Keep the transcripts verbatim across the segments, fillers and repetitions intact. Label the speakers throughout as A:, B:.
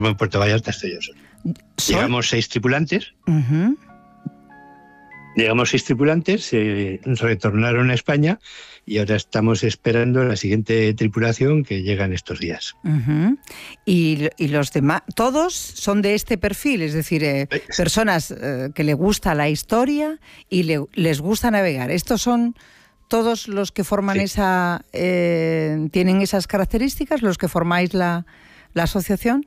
A: En Puerto Vallarta estoy yo solo.
B: ¿Sol?
A: Llegamos seis tripulantes.
B: Uh-huh.
A: Llegamos seis tripulantes, se eh, retornaron a España y ahora estamos esperando la siguiente tripulación que llega en estos días.
B: Uh-huh. Y, y los demás, todos son de este perfil, es decir, eh, personas eh, que le gusta la historia y le, les gusta navegar. ¿Estos son todos los que forman sí. esa, eh, tienen esas características, los que formáis la, la asociación?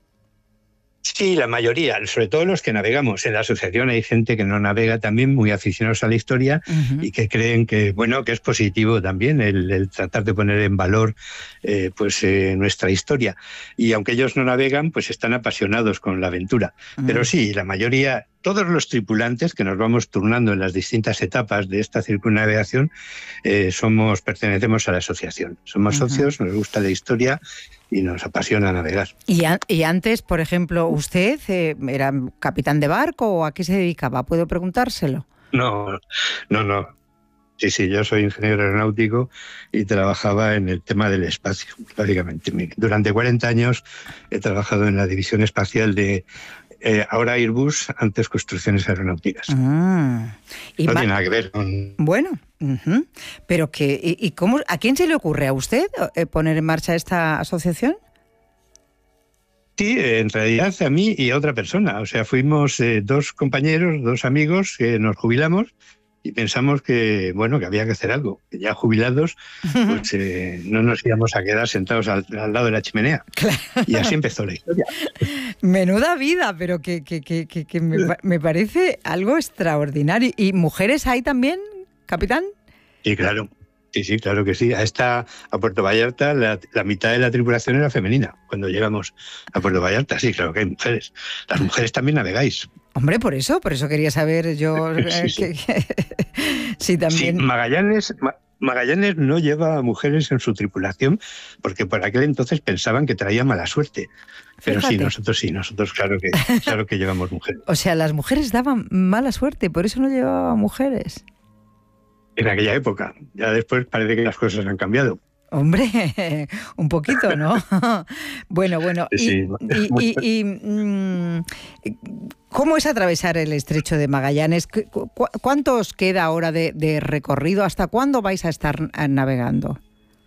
A: Sí, la mayoría, sobre todo los que navegamos. En la asociación hay gente que no navega también, muy aficionados a la historia, uh-huh. y que creen que, bueno, que es positivo también el, el tratar de poner en valor eh, pues eh, nuestra historia. Y aunque ellos no navegan, pues están apasionados con la aventura. Uh-huh. Pero sí, la mayoría, todos los tripulantes que nos vamos turnando en las distintas etapas de esta circunnavegación, eh, somos, pertenecemos a la asociación. Somos uh-huh. socios, nos gusta la historia y nos apasiona navegar.
B: Y, a, y antes, por ejemplo, ¿usted eh, era capitán de barco o a qué se dedicaba? ¿Puedo preguntárselo?
A: No, no, no. Sí, sí, yo soy ingeniero aeronáutico y trabajaba en el tema del espacio, básicamente. Durante cuarenta años he trabajado en la división espacial de eh, ahora Airbus, antes Construcciones Aeronáuticas.
B: Ah, y
A: no
B: ma-
A: tiene nada que ver con...
B: Bueno, uh-huh. Pero que, y, y cómo, ¿a quién se le ocurre a usted eh, poner en marcha esta asociación?
A: Sí, en realidad a mí y a otra persona. O sea, fuimos eh, dos compañeros, dos amigos que nos jubilamos y pensamos que, bueno, que había que hacer algo. Que ya jubilados, pues eh, no nos íbamos a quedar sentados al, al lado de la chimenea.
B: Claro.
A: Y así empezó la historia.
B: Menuda vida, pero que, que, que, que, que me, me parece algo extraordinario. ¿Y mujeres hay también, capitán?
A: Sí, claro. Sí, sí, claro que sí. A esta, a Puerto Vallarta, la, la mitad de la tripulación era femenina. Cuando llegamos a Puerto Vallarta, sí, claro que hay mujeres. Las mujeres también navegáis.
B: Hombre, por eso, por eso quería saber yo.
A: Sí, sí.
B: Que, que, sí, también.
A: Sí, Magallanes, Magallanes no lleva mujeres en su tripulación porque por aquel entonces pensaban que traía mala suerte. Pero Fíjate. sí, nosotros sí, nosotros claro que, claro que llevamos mujeres.
B: O sea, las mujeres daban mala suerte, por eso no llevaba mujeres.
A: En aquella época. Ya después parece que las cosas han cambiado.
B: Hombre, un poquito, ¿no? Bueno, bueno. Y,
A: sí.
B: y, y, y, y, ¿cómo es atravesar el estrecho de Magallanes? ¿Cu- ¿Cuánto os queda ahora de, de recorrido? ¿Hasta cuándo vais a estar navegando?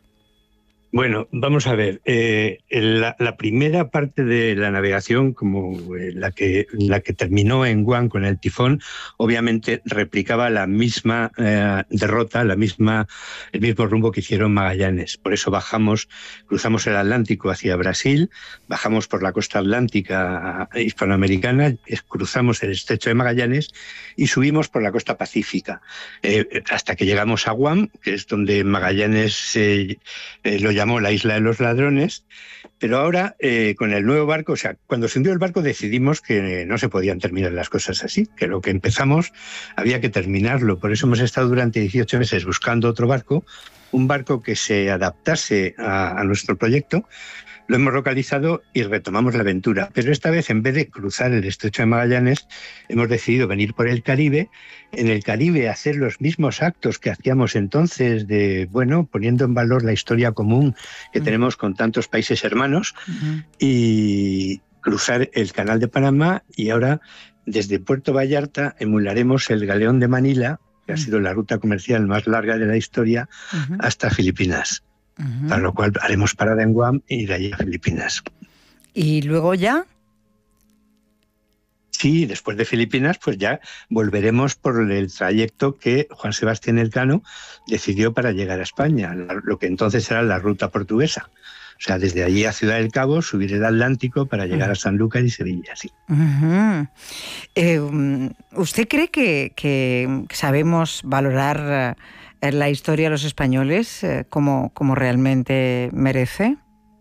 A: Bueno, vamos a ver. Eh, la, la primera parte de la navegación, como eh, la que la que terminó en Guam con el tifón, obviamente replicaba la misma eh, derrota, la misma el mismo rumbo que hicieron Magallanes. Por eso bajamos, cruzamos el Atlántico hacia Brasil, bajamos por la costa atlántica hispanoamericana, cruzamos el estrecho de Magallanes y subimos por la costa pacífica eh, hasta que llegamos a Guam, que es donde Magallanes eh, eh, lo llamó la isla de los ladrones, pero ahora eh, con el nuevo barco, o sea, cuando se hundió el barco decidimos que no se podían terminar las cosas así, que lo que empezamos había que terminarlo. Por eso hemos estado durante dieciocho meses buscando otro barco, un barco que se adaptase a, a nuestro proyecto. Lo hemos localizado y retomamos la aventura. Pero esta vez, en vez de cruzar el estrecho de Magallanes, hemos decidido venir por el Caribe. En el Caribe hacer los mismos actos que hacíamos entonces, de bueno, poniendo en valor la historia común que uh-huh. tenemos con tantos países hermanos, uh-huh. y cruzar el Canal de Panamá. Y ahora, desde Puerto Vallarta, emularemos el Galeón de Manila, que uh-huh. ha sido la ruta comercial más larga de la historia, uh-huh. hasta Filipinas. Uh-huh. Para lo cual haremos parada en Guam y de allí a Filipinas.
B: ¿Y luego ya?
A: Sí, después de Filipinas, pues ya volveremos por el trayecto que Juan Sebastián Elcano decidió para llegar a España, lo que entonces era la ruta portuguesa. O sea, desde allí a Ciudad del Cabo, subir el Atlántico para llegar uh-huh. a Sanlúcar y Sevilla, sí.
B: Uh-huh. Eh, ¿Usted cree que, que sabemos valorar la historia de los españoles eh, como, como realmente merece?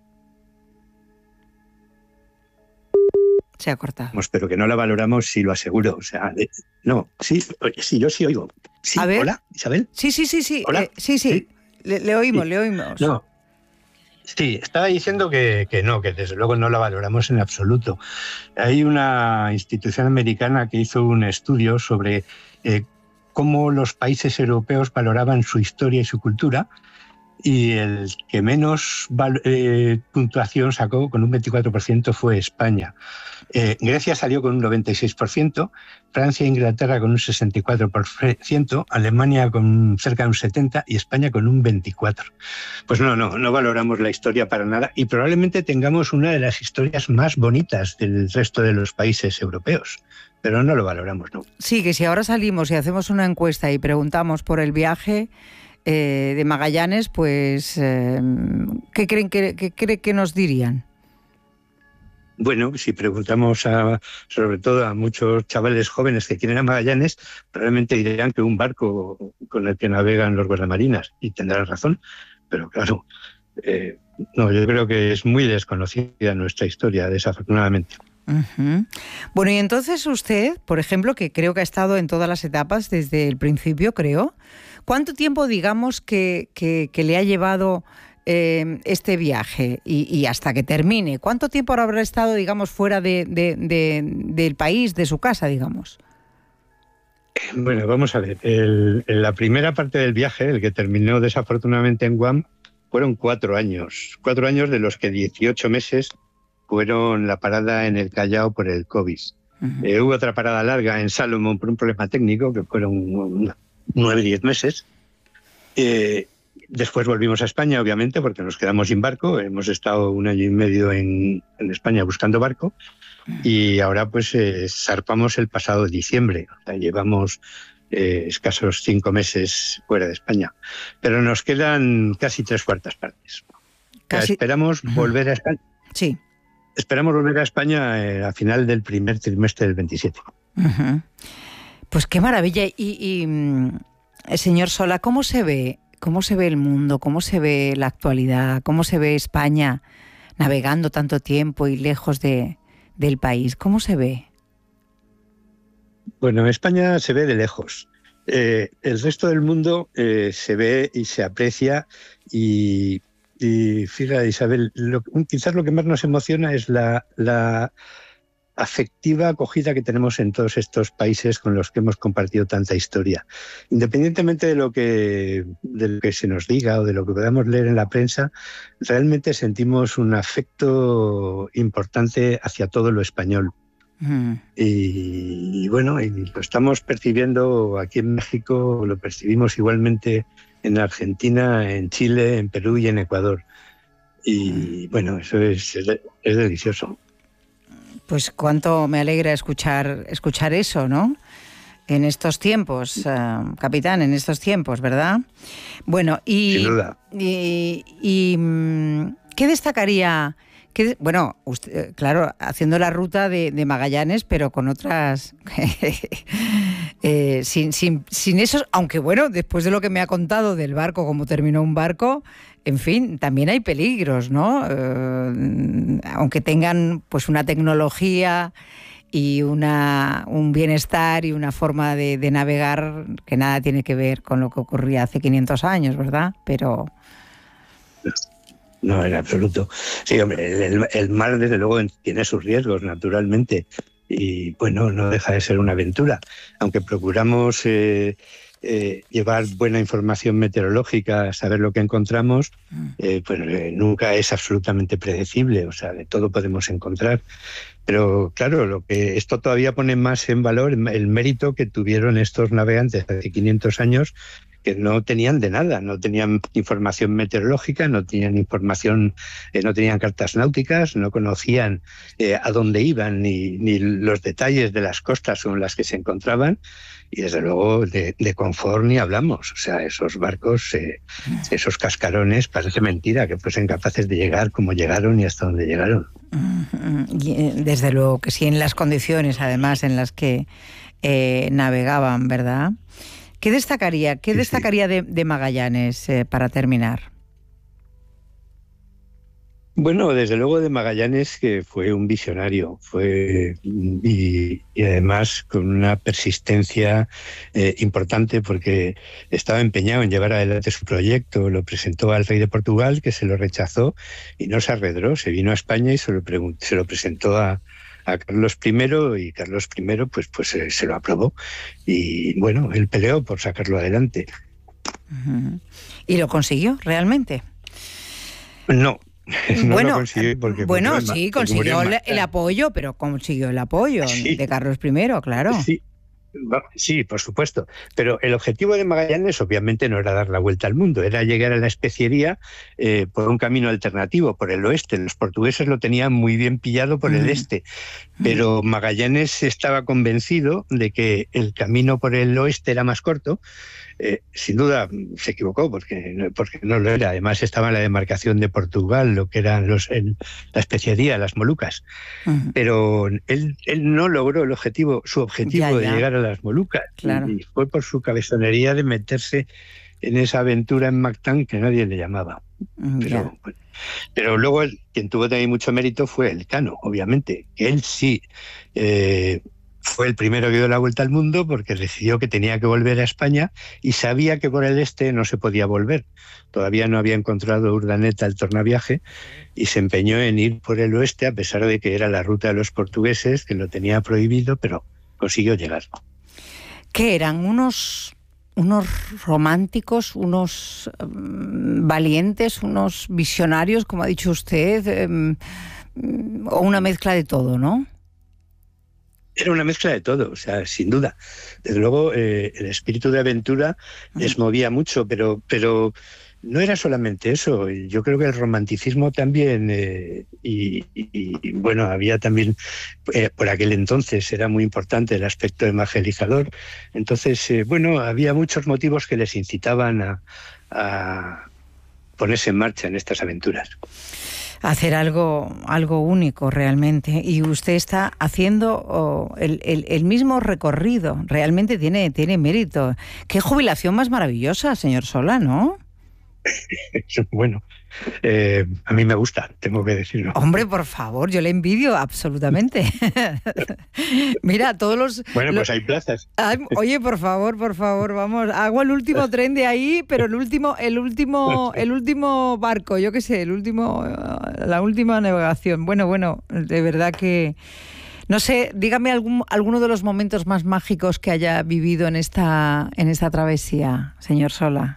B: Se ha cortado.
A: Pero que no la valoramos, sí, lo aseguro. O sea, de, no, sí, sí, yo sí oigo. Sí,
B: a ver.
A: Hola, Isabel.
B: Sí, sí, sí, sí.
A: Hola.
B: Eh, sí, sí, ¿Sí? Le, le oímos, sí. le oímos.
A: No. Sí, estaba diciendo que, que no, que desde luego no la valoramos en absoluto. Hay una institución americana que hizo un estudio sobre eh, cómo los países europeos valoraban su historia y su cultura, y el que menos eh, puntuación sacó, con un veinticuatro por ciento, fue España. Eh, Grecia salió con un noventa y seis por ciento, Francia e Inglaterra con un sesenta y cuatro por ciento, Alemania con cerca de un setenta por ciento y España con un veinticuatro por ciento. Pues no, no, no valoramos la historia para nada y probablemente tengamos una de las historias más bonitas del resto de los países europeos, pero no lo valoramos, ¿no?
B: Sí, que si ahora salimos y hacemos una encuesta y preguntamos por el viaje eh, de Magallanes, pues eh, ¿qué creen que, qué cree que nos dirían?
A: Bueno, si preguntamos a, sobre todo a muchos chavales jóvenes que quieren a Magallanes, probablemente dirán que un barco con el que navegan los guardamarinas, y tendrán razón, pero claro, eh, no, yo creo que es muy desconocida nuestra historia, desafortunadamente.
B: Uh-huh. Bueno, y entonces usted, por ejemplo, que creo que ha estado en todas las etapas desde el principio, creo, ¿cuánto tiempo, digamos, que, que, que le ha llevado eh, este viaje y, y hasta que termine? ¿Cuánto tiempo habrá estado, digamos, fuera de, de, de, del país, de su casa, digamos?
A: Bueno, vamos a ver. El, en la primera parte del viaje, el que terminó desafortunadamente en Guam, fueron cuatro años. Cuatro años de los que dieciocho meses fueron la parada en el Callao por el COVID. Uh-huh. Eh, hubo otra parada larga en Salomón por un problema técnico, que fueron nueve, diez meses. Eh, después volvimos a España, obviamente, porque nos quedamos sin barco. Hemos estado un año y medio en, en España buscando barco. Y ahora pues eh, zarpamos el pasado diciembre. O sea, llevamos eh, escasos cinco meses fuera de España. Pero nos quedan casi tres cuartas partes. Casi... O sea, esperamos uh-huh. volver a España.
B: Sí.
A: Esperamos volver a España eh, a final del primer trimestre del veintisiete.
B: Uh-huh. Pues qué maravilla. Y, y señor Sola, ¿cómo se ve, cómo se ve el mundo? ¿Cómo se ve la actualidad? ¿Cómo se ve España navegando tanto tiempo y lejos de, del país? ¿Cómo se ve?
A: Bueno, España se ve de lejos. Eh, el resto del mundo eh, se ve y se aprecia y... Y fíjate, Isabel, lo, quizás lo que más nos emociona es la, la afectiva acogida que tenemos en todos estos países con los que hemos compartido tanta historia. Independientemente de lo que, de lo que se nos diga o de lo que podamos leer en la prensa, realmente sentimos un afecto importante hacia todo lo español. Mm. Y, y bueno, y lo estamos percibiendo aquí en México, lo percibimos igualmente en Argentina, en Chile, en Perú y en Ecuador. Y bueno, eso es, es, es delicioso.
B: Pues cuánto me alegra escuchar, escuchar eso, ¿no? En estos tiempos, uh, capitán, en estos tiempos, ¿verdad? Bueno, y...
A: Sin duda.
B: Y, y, y ¿qué destacaría? ¿Qué, bueno, usted, claro, haciendo la ruta de, de Magallanes, pero con otras... eh, sin, sin, sin esos... Aunque bueno, después de lo que me ha contado del barco, cómo terminó un barco, en fin, también hay peligros, ¿no? Eh, aunque tengan pues una tecnología y una, un bienestar y una forma de, de navegar que nada tiene que ver con lo que ocurría hace quinientos años, ¿verdad? Pero...
A: No, en absoluto. Sí, hombre, el, el mar desde luego tiene sus riesgos, naturalmente, y bueno, no deja de ser una aventura. Aunque procuramos eh, eh, llevar buena información meteorológica, saber lo que encontramos, eh, pues eh, nunca es absolutamente predecible, o sea, de todo podemos encontrar. Pero claro, lo que esto todavía pone más en valor el mérito que tuvieron estos navegantes hace quinientos años, que no tenían de nada, no tenían información meteorológica, no tenían información, eh, no tenían cartas náuticas, no conocían eh, a dónde iban ni, ni los detalles de las costas con las que se encontraban, y desde luego de, de confort ni hablamos. O sea, esos barcos, eh, esos cascarones, parece mentira que fuesen capaces de llegar como llegaron y hasta donde llegaron.
B: Desde luego que sí, en las condiciones además en las que eh, navegaban, ¿verdad? ¿Qué destacaría, qué destacaría de, de Magallanes eh, para terminar?
A: Bueno, desde luego de Magallanes, que fue un visionario, fue y, y además con una persistencia eh, importante, porque estaba empeñado en llevar adelante su proyecto, lo presentó al rey de Portugal, que se lo rechazó y no se arredró, se vino a España y se lo, se lo presentó a, a Carlos primero, y Carlos primero pues, pues eh, se lo aprobó, y bueno, él peleó por sacarlo adelante.
B: Uh-huh. ¿Y lo consiguió realmente?
A: No. No
B: bueno,
A: lo consiguió porque
B: bueno
A: porque
B: sí, consiguió el, el apoyo, pero consiguió el apoyo sí. de Carlos primero, claro.
A: Sí. Sí, por supuesto. Pero el objetivo de Magallanes obviamente no era dar la vuelta al mundo, era llegar a la especiería eh, por un camino alternativo, por el oeste. Los portugueses lo tenían muy bien pillado por mm. el este, pero Magallanes estaba convencido de que el camino por el oeste era más corto. Eh, sin duda se equivocó porque, porque no lo era. Además estaba en la demarcación de Portugal, lo que eran los, el, la especiería, las Molucas. Uh-huh. Pero él, él no logró el objetivo, su objetivo ya, ya. de llegar a las Molucas.
B: Claro.
A: Y, y fue por su cabezonería de meterse en esa aventura en Mactán que nadie le llamaba. Uh-huh. Pero, bueno, pero luego el, quien tuvo también mucho mérito fue Elcano, obviamente. Que él sí... Eh, fue el primero que dio la vuelta al mundo porque decidió que tenía que volver a España y sabía que por el este no se podía volver. Todavía no había encontrado Urdaneta el tornaviaje y se empeñó en ir por el oeste a pesar de que era la ruta de los portugueses, que lo tenía prohibido, pero consiguió llegar.
B: ¿Qué eran? ¿Unos, unos románticos, unos um, valientes, unos visionarios, como ha dicho usted, um, o una mezcla de todo, ¿no?
A: Era una mezcla de todo, o sea, sin duda. Desde luego, eh, el espíritu de aventura les movía mucho, pero, pero no era solamente eso. Yo creo que el romanticismo también, eh, y, y, y bueno, había también, eh, por aquel entonces era muy importante el aspecto evangelizador. Entonces, eh, bueno, había muchos motivos que les incitaban a, a ponerse en marcha en estas aventuras.
B: Hacer algo, algo único realmente. Y usted está haciendo oh, el, el, el mismo recorrido. Realmente tiene, tiene mérito. Qué jubilación más maravillosa, señor Sola, ¿no?
A: Bueno, eh, a mí me gusta, tengo que decirlo.
B: Hombre, por favor, yo le envidio absolutamente. Mira, todos los...
A: Bueno,
B: los,
A: pues hay plazas.
B: Ay, oye, por favor, por favor, vamos, hago el último tren de ahí, pero el último, el último, el último barco, yo qué sé, el último, la última navegación. Bueno, bueno, de verdad que... No sé, dígame algún, alguno de los momentos más mágicos que haya vivido en esta, en esta travesía, señor Sola.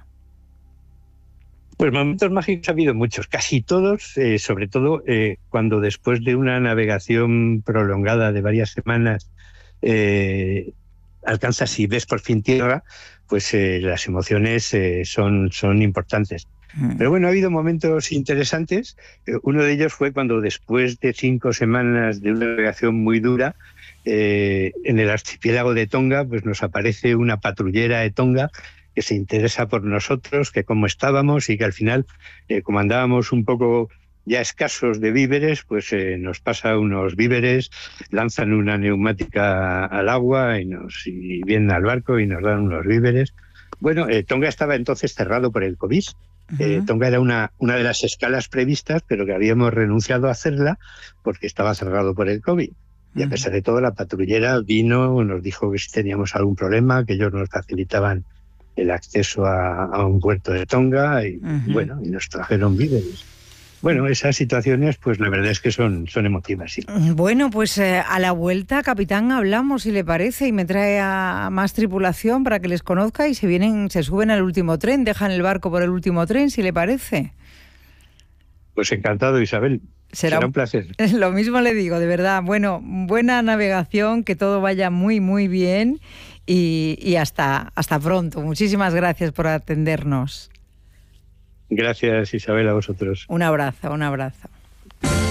A: Pues momentos mágicos ha habido muchos, casi todos, eh, sobre todo eh, cuando después de una navegación prolongada de varias semanas eh, alcanzas y ves por fin tierra, pues eh, las emociones eh, son, son importantes. Mm. Pero bueno, ha habido momentos interesantes. Eh, uno de ellos fue cuando después de cinco semanas de una navegación muy dura, eh, en el archipiélago de Tonga, pues nos aparece una patrullera de Tonga que se interesa por nosotros, que cómo estábamos y que al final, eh, como andábamos un poco ya escasos de víveres, pues eh, nos pasa unos víveres, lanzan una neumática al agua y, nos, y vienen al barco y nos dan unos víveres. Bueno, eh, Tonga estaba entonces cerrado por el COVID. Uh-huh. Eh, Tonga era una, una de las escalas previstas, pero que habíamos renunciado a hacerla porque estaba cerrado por el COVID. Y a pesar de todo, la patrullera vino, nos dijo que si teníamos algún problema, que ellos nos facilitaban el acceso a, a un puerto de Tonga y uh-huh. bueno, y nos trajeron víveres. Bueno, esas situaciones, pues la verdad es que son, son emotivas, sí.
B: Bueno, pues eh, a la vuelta, capitán, hablamos, si le parece, y me trae a más tripulación para que les conozca y se vienen, se suben al último tren, dejan el barco por el último tren, si le parece.
A: Pues encantado, Isabel. Será, Será un placer.
B: Lo mismo le digo, de verdad. Bueno, buena navegación, que todo vaya muy, muy bien. Y, y hasta, hasta pronto. Muchísimas gracias por atendernos.
A: Gracias, Isabel, a vosotros.
B: Un abrazo, un abrazo.